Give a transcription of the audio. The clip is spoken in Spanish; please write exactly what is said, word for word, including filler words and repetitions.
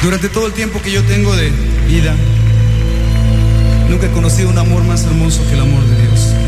Durante todo el tiempo que yo tengo de vida, nunca he conocido un amor más hermoso que el amor de Dios.